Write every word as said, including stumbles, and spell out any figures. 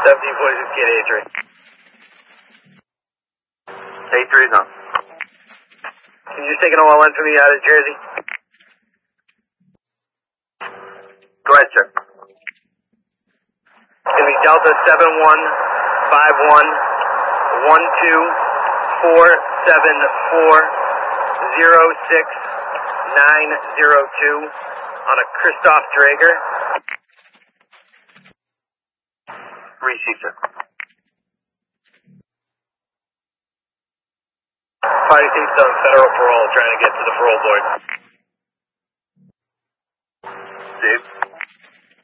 seventeen forty-six, get A three. A three is on. Can you just take an O L N for me out of Jersey? Go ahead, sir. It's going to be Delta seven one five one one two four seven four zero six nine zero two on a Christoph Draeger. Receive, sir. Party thinks on federal parole, trying to get to the parole board. Dave?